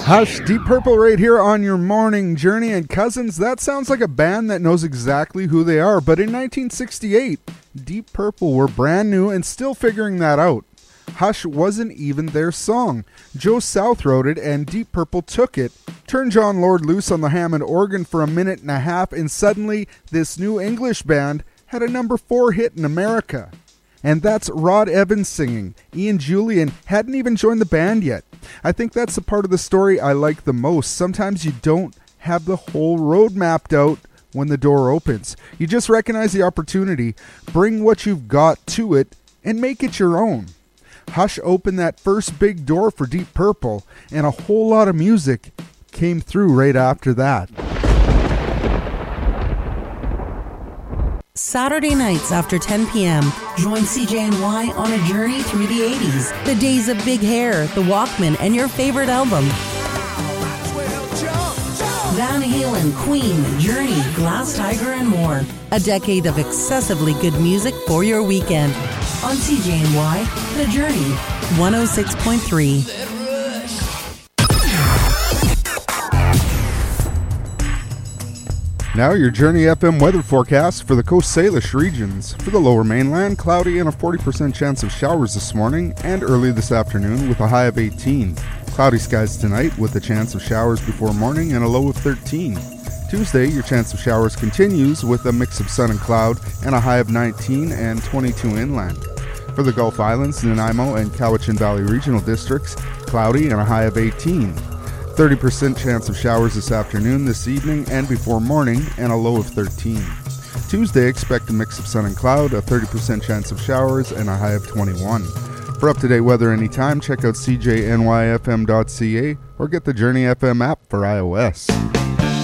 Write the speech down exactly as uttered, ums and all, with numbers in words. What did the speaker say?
Hush, Deep Purple right here on your morning journey. And cousins, that sounds like a band that knows exactly who they are. But in nineteen sixty-eight, Deep Purple were brand new and still figuring that out. Hush wasn't even their song. Joe South wrote it and Deep Purple took it, turned John Lord loose on the Hammond organ for a minute and a half, and suddenly this new English band had a number four hit in America. And that's Rod Evans singing. Ian Julian hadn't even joined the band yet. I think that's the part of the story I like the most. Sometimes you don't have the whole road mapped out when the door opens. You just recognize the opportunity, bring what you've got to it, and make it your own. Hush opened that first big door for Deep Purple, and a whole lot of music came through right after that. Saturday nights after ten p.m., join C J N Y on a journey through the eighties. The days of big hair, the Walkman, and your favorite album. Van Halen, Queen, Journey, Glass Tiger, and more. A decade of excessively good music for your weekend. On C J N Y, The Journey, one oh six point three. Now your Journey F M weather forecast for the Coast Salish regions. For the lower mainland, cloudy and a forty percent chance of showers this morning and early this afternoon with a high of eighteen. Cloudy skies tonight with a chance of showers before morning and a low of thirteen. Tuesday, your chance of showers continues with a mix of sun and cloud and a high of nineteen and twenty-two inland. For the Gulf Islands, Nanaimo and Cowichan Valley regional districts, cloudy and a high of eighteen. thirty percent chance of showers this afternoon, this evening, and before morning, and a low of thirteen. Tuesday, expect a mix of sun and cloud, a thirty percent chance of showers, and a high of twenty-one. For up-to-date weather anytime, check out c j n y f m dot c a or get the Journey F M app for iOS.